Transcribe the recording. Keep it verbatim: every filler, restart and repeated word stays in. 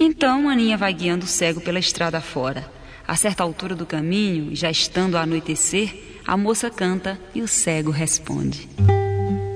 Então Aninha vai guiando o cego pela estrada fora. A certa altura do caminho, já estando a anoitecer, a moça canta e o cego responde.